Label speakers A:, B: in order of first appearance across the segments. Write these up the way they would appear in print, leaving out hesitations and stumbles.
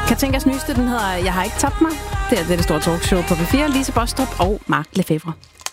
A: Katinkas nyeste, den hedder Jeg har ikke tabt mig. Det er det store talkshow på P4. Lise Bostrup og Mark Lefebvre.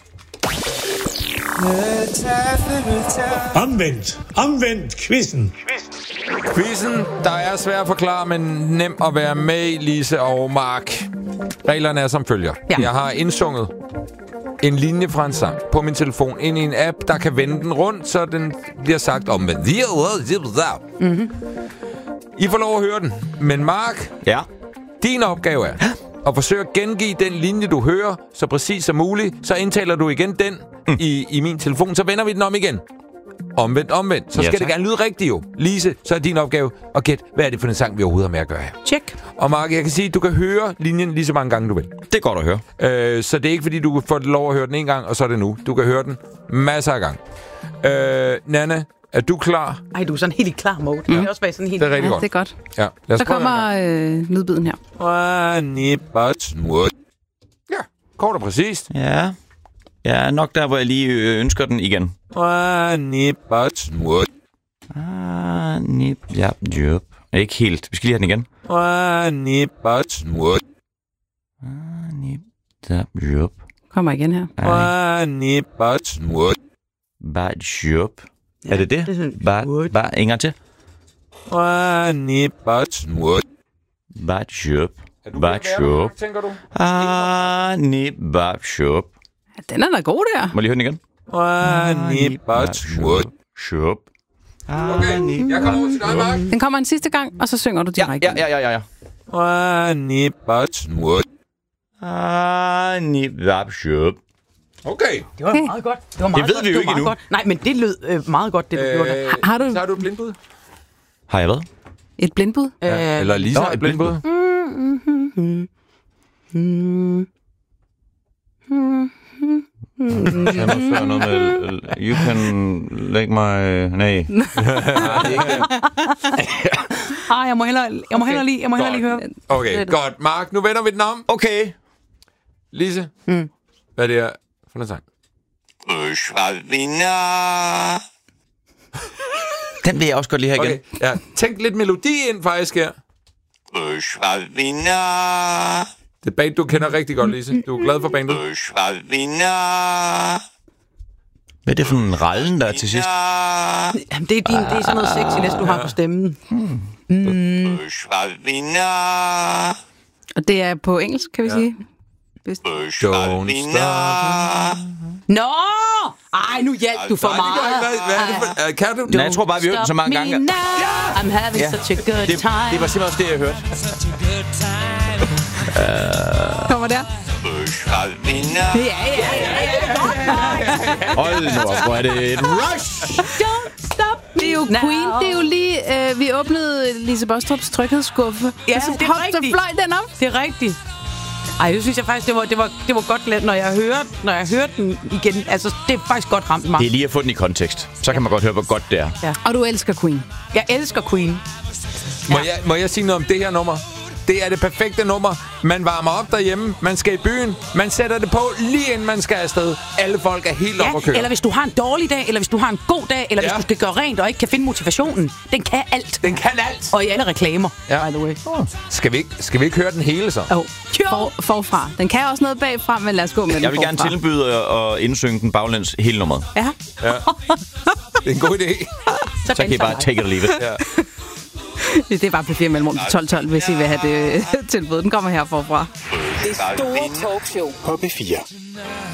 B: Omvendt quizzen.
C: Quizzen, der er svær at forklare, men nem at være med i, Lise og Mark. Reglerne er som følger.
A: Ja.
C: Jeg har indsunget en linje fra en sang på min telefon ind i en app, der kan vende den rundt, så den bliver sagt omvendt. Mm-hmm. I får lov at høre den. Men Mark,
D: Ja.
C: din opgave er at forsøge at gengive den linje, du hører, så præcis som muligt. Så indtaler du igen den i min telefon, så vender vi den om igen. Omvendt. Så skal det gerne lyde rigtigt jo. Lise, så er din opgave at gætte, hvad er det for en sang, vi overhovedet har med at gøre her.
A: Check.
C: Og Mark, jeg kan sige, at du kan høre linjen lige så mange gange, du vil.
D: Det er godt at høre.
C: Så det er ikke, fordi du får lov at høre den en gang, og så er det nu. Du kan høre den masser af gange. Nana, er du klar?
E: Ej, du er sådan helt klar mode. Det er også være sådan helt...
C: Det er rigtig
A: Ja,
C: godt.
A: det er godt.
C: Ja, lad os
A: Så
C: prøve
A: kommer lydbiden her.
C: Ja, kort og præcist.
D: Ja. Ja, nok der, hvor jeg lige ønsker den igen. Ikke helt. Vi skal lige have den igen.
A: Kommer igen her.
D: Er det det?
E: Det er sådan...
D: Bare en gang til.
C: Tænker du?
A: Ja, den er da god der.
D: Må jeg lige høre den igen?
C: Okay, jeg kommer over til dig, Mark.
A: Den kommer en sidste gang, og så synger du direkte.
D: Ja.
C: Okay.
E: Det var meget godt. Det var meget
D: ved
E: godt.
D: vi jo
E: var
D: ikke
E: meget
D: endnu.
E: godt. Nej, men det lød meget godt, det du gjorde der.
A: Har du
C: Så har du et blindbud?
D: Har jeg hvad?
A: et blindbud?
C: Eller Lisa har et blindbud?
D: Jeg må føre noget med... You can lægge mig... Nej.
E: Jeg må hellere lige høre.
C: Okay, godt. Mark, nu vender vi den om.
D: Okay.
C: Lise, hvad er det her for en sang?
D: Den vil jeg også godt lige have igen.
C: Okay, ja. Tænk lidt melodi ind faktisk her. Det er band, du kender rigtig godt, Lise. Du er glad for bandet.
D: Hvad er det for en rallen, der er til sidst?
E: Jamen, det er sådan noget sexiness, du har på stemmen.
A: Og det er på engelsk, kan vi sige.
C: Don't stop.
E: Nå! Ej, nu hjælp du for meget.
C: Hvad er det for... Kan du?
D: Nej, jeg tror bare, vi hørte den så mange gange.
E: I'm having such a good
D: Det
E: time.
D: var simpelthen også det, jeg hørte.
A: Kommer der?
D: Hold nu op, hvor er det et rush!
E: Don't stop
A: Det er jo
E: now.
A: Queen. Det er jo lige... vi åbnede Lise Bostrups tryghedsskuffe.
E: Ja,
A: og så
E: det er rigtigt.
A: Så fløj den op.
E: Det er rigtigt. Ej, det synes jeg faktisk, det var godt let, når jeg hørte den igen. Altså, det er faktisk godt ramt mig.
D: Det er lige at få den i kontekst. Så kan man godt høre, hvor godt det er.
E: Ja.
A: Og du elsker Queen.
E: Jeg elsker Queen.
C: Må jeg sige noget om det her nummer? Det er det perfekte nummer. Man varmer op derhjemme, man skal i byen, man sætter det på lige inden man skal afsted. Alle folk er helt op at køre.
E: Eller hvis du har en dårlig dag, eller hvis du har en god dag, eller hvis
C: Ja.
E: du skal gøre rent og ikke kan finde motivationen. Den kan alt.
C: Den kan alt.
E: Og i alle reklamer,
C: Ja.
E: by the way.
C: Skal vi ikke høre den hele så?
A: Forfra. Den kan også noget bagfra, men lad os gå med den
D: Jeg vil gerne
A: forfra.
D: tilbyde at indsynge den baglæns hele nummeret.
A: Ja.
C: Det er en god idé.
D: Så kan I bare take it or leave it.
C: Ja.
A: Det er bare P4 mellemrum til 12, hvis I vil have det tilbud. Den kommer her forfra.
F: Det store talkshow på P4.